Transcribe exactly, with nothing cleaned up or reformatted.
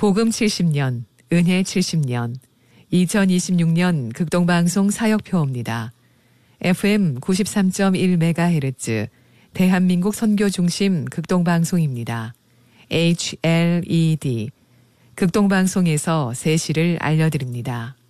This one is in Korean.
복음 칠십 년, 은혜 칠십 년, 이천이십육 년 극동방송 사역표입니다. 에프엠 구십삼 점 일 메가헤르츠, 대한민국 선교중심 극동방송입니다. 에이치엘이디, 극동방송에서 새 시를 알려드립니다.